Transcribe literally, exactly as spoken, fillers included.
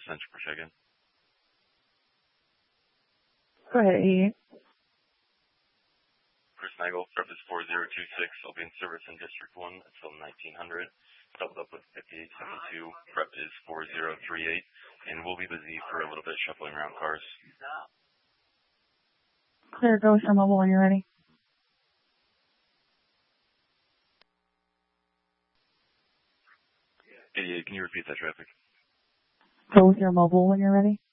Central for check-in. Go ahead, eighty-eight. Chris Nagel, prep is four zero two six. I'll be in service in District one until nineteen hundred. Doubled up with fifty-eight seventy-two. Prep is four zero three eight. And we'll be busy for a little bit shuffling around cars. Clear, go with your mobile when you're ready. eighty-eight, can you repeat that traffic? Go with your mobile when you're ready.